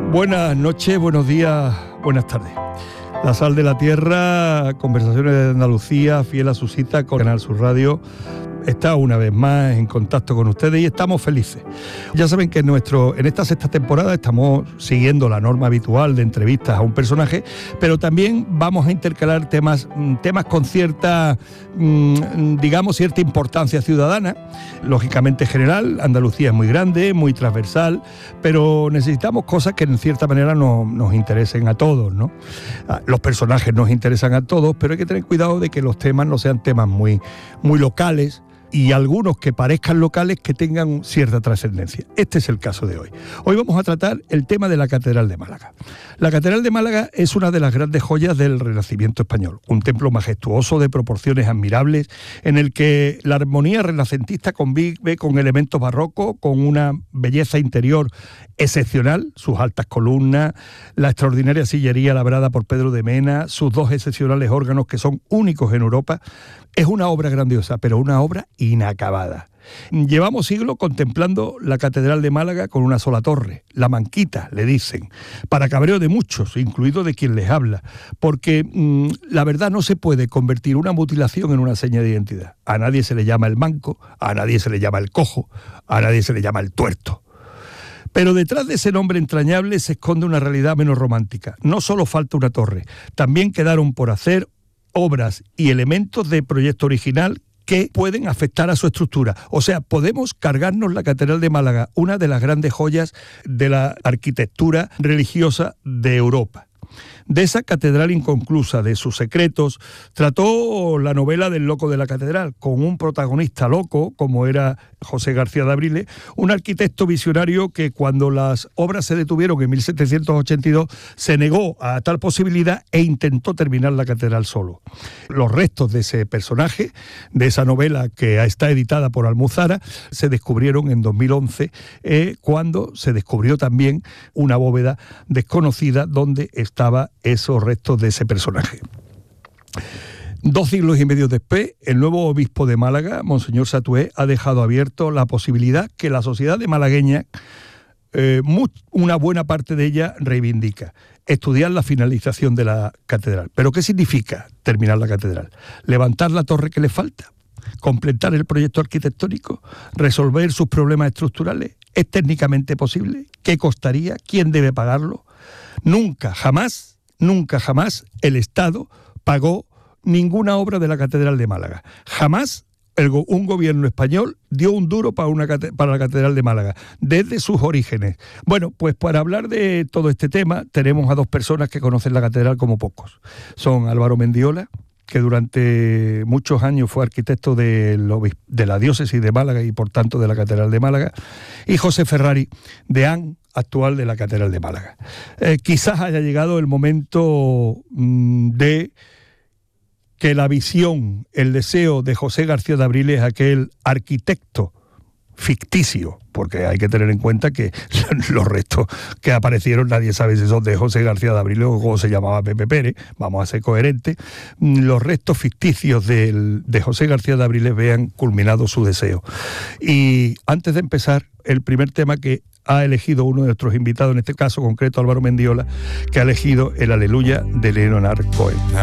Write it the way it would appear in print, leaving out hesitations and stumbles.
Buenas noches, buenos días, buenas tardes. La Sal de la Tierra, Conversaciones de Andalucía, fiel a su cita con Canal Sur Radio, está una vez más en contacto con ustedes y estamos felices. Ya saben que en esta sexta temporada estamos siguiendo la norma habitual de entrevistas a un personaje, pero también vamos a intercalar temas con cierta, cierta importancia ciudadana, lógicamente general. Andalucía es muy grande, muy transversal, pero necesitamos cosas que en cierta manera nos interesen a todos, ¿no? Los personajes nos interesan a todos, pero hay que tener cuidado de que los temas no sean temas muy locales, y algunos que parezcan locales que tengan cierta trascendencia. Este es el caso de hoy. Hoy vamos a tratar el tema de la Catedral de Málaga. La Catedral de Málaga es una de las grandes joyas del Renacimiento español, un templo majestuoso de proporciones admirables en el que la armonía renacentista convive con elementos barrocos, con una belleza interior excepcional, sus altas columnas, la extraordinaria sillería labrada por Pedro de Mena, sus dos excepcionales órganos que son únicos en Europa. Es una obra grandiosa, pero una obra inacabada. Llevamos siglos contemplando la Catedral de Málaga con una sola torre, la Manquita, le dicen, para cabreo de muchos, incluido de quien les habla, porque la verdad no se puede convertir una mutilación en una seña de identidad. A nadie se le llama el manco, a nadie se le llama el cojo, a nadie se le llama el tuerto. Pero detrás de ese nombre entrañable se esconde una realidad menos romántica. No solo falta una torre, también quedaron por hacer obras y elementos de proyecto original que pueden afectar a su estructura. O sea, podemos cargarnos la Catedral de Málaga, una de las grandes joyas de la arquitectura religiosa de Europa. De esa catedral inconclusa, de sus secretos, trató la novela del Loco de la Catedral, con un protagonista loco, como era José García de Abriles, un arquitecto visionario que cuando las obras se detuvieron en 1782, se negó a tal posibilidad e intentó terminar la catedral solo. Los restos de ese personaje, de esa novela que está editada por Almuzara, se descubrieron en 2011, cuando se descubrió también una bóveda desconocida donde estaba esos restos de ese personaje. 2 siglos y medio después, el nuevo obispo de Málaga, Monseñor Satué, ha dejado abierto la posibilidad que la sociedad de malagueña, una buena parte de ella, reivindica: estudiar la finalización de la catedral. ¿Pero qué significa terminar la catedral? ¿Levantar la torre que le falta? ¿Completar el proyecto arquitectónico? ¿Resolver sus problemas estructurales? ¿Es técnicamente posible? ¿Qué costaría? ¿Quién debe pagarlo? Nunca jamás el Estado pagó ninguna obra de la Catedral de Málaga. Jamás un gobierno español dio un duro para la Catedral de Málaga, desde sus orígenes. Bueno, pues para hablar de todo este tema tenemos a 2 personas que conocen la catedral como pocos. Son Álvaro Mendiola, que durante muchos años fue arquitecto de la diócesis de Málaga y por tanto de la Catedral de Málaga, y José Ferrari, deán actual de la Catedral de Málaga. Quizás haya llegado el momento de que la visión, el deseo de José García de Abriles, aquel arquitecto ficticio, porque hay que tener en cuenta que los restos que aparecieron nadie sabe si son de José García de Abriles o cómo se llamaba Pepe Pérez, vamos a ser coherentes, los restos ficticios de José García de Abriles vean culminado su deseo. Y antes de empezar, el primer tema que ha elegido uno de nuestros invitados, en este caso concreto Álvaro Mendiola, que ha elegido el Aleluya de Leonard Cohen.